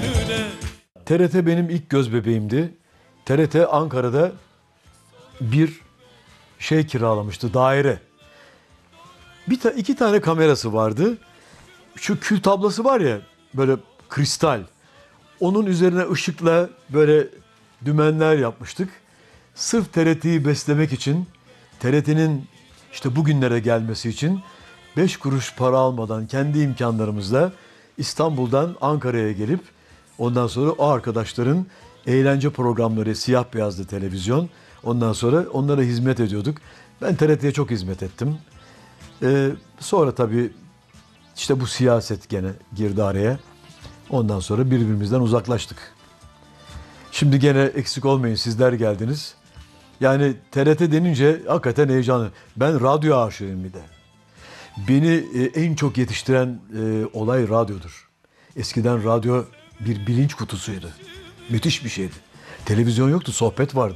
TRT benim ilk göz bebeğimdi. TRT Ankara'da bir şey kiralamıştı, daire. İki tane kamerası vardı. Şu kül tablası var ya, böyle kristal. Onun üzerine ışıkla böyle dümenler yapmıştık. Sırf TRT'yi beslemek için, TRT'nin işte bugünlere gelmesi için 5 kuruş para almadan kendi imkanlarımızla İstanbul'dan Ankara'ya gelip ondan sonra o arkadaşların eğlence programları, siyah beyazlı televizyon, ondan sonra onlara hizmet ediyorduk. Ben TRT'ye çok hizmet ettim. Sonra tabii işte bu siyaset gene girdi araya. Ondan sonra birbirimizden uzaklaştık. Şimdi gene eksik olmayın, sizler geldiniz. Yani TRT denince hakikaten heyecanlı. Ben radyo aşığıyım bir de. Beni en çok yetiştiren olay radyodur. Eskiden radyo bir bilinç kutusuydu. Müthiş bir şeydi. Televizyon yoktu, sohbet vardı.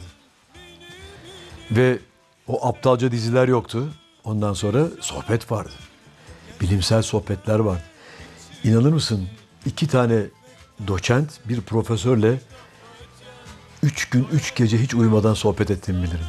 Ve o aptalca diziler yoktu. Ondan sonra sohbet vardı. Bilimsel sohbetler vardı. İnanır mısın? 2 tane doçent, bir profesörle 3 gün 3 gece hiç uyumadan sohbet ettiğimi bilirim.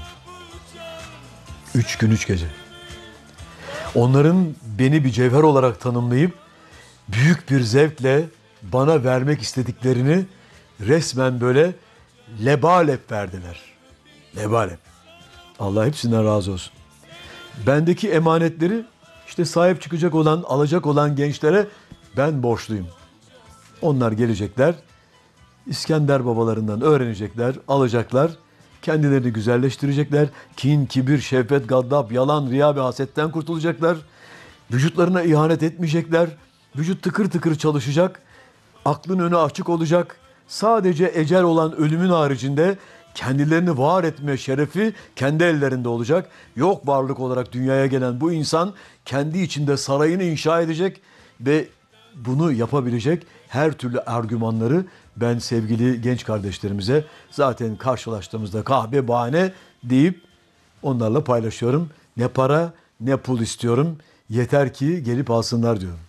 3 gün 3 gece. Onların beni bir cevher olarak tanımlayıp büyük bir zevkle bana vermek istediklerini resmen böyle lebalep verdiler. Lebalep. Allah hepsinden razı olsun. Bendeki emanetleri işte sahip çıkacak olan, alacak olan gençlere ben borçluyum. Onlar gelecekler, İskender babalarından öğrenecekler, alacaklar, kendilerini güzelleştirecekler. Kin, kibir, şehvet, gaddap, yalan, riya ve hasetten kurtulacaklar. Vücutlarına ihanet etmeyecekler. Vücut tıkır tıkır çalışacak. Aklın önü açık olacak. Sadece ecel olan ölümün haricinde kendilerini var etme şerefi kendi ellerinde olacak. Yok varlık olarak dünyaya gelen bu insan kendi içinde sarayını inşa edecek ve bunu yapabilecek her türlü argümanları ben sevgili genç kardeşlerimize zaten karşılaştığımızda kahve bahane deyip onlarla paylaşıyorum. Ne para ne pul istiyorum. Yeter ki gelip alsınlar diyorum.